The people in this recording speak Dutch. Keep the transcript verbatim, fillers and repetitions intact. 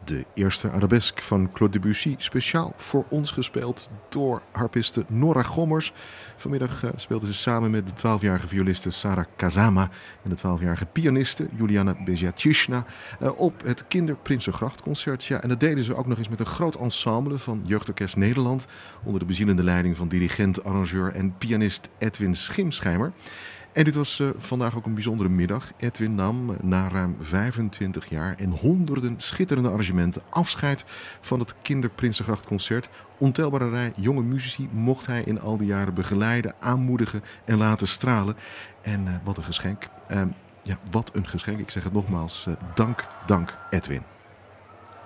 De eerste arabesque van Claude Debussy, speciaal voor ons gespeeld door harpiste Nora Gommers. Vanmiddag uh, speelde ze samen met de twaalfjarige violiste Sarah Kazama en de twaalfjarige pianiste Juliana Bezjatjishna uh, op het Kinderprinsengrachtconcert. Ja, en dat deden ze ook nog eens met een groot ensemble van Jeugdorkest Nederland onder de bezielende leiding van dirigent, arrangeur en pianist Edwin Schimschijmer. En dit was uh, vandaag ook een bijzondere middag. Edwin nam na ruim vijfentwintig jaar en honderden schitterende arrangementen afscheid van het Kinderprinsengrachtconcert. Ontelbare rij jonge muzici mocht hij in al die jaren begeleiden, aanmoedigen en laten stralen. En uh, wat een geschenk. Uh, ja, wat een geschenk. Ik zeg het nogmaals. Uh, dank, dank Edwin.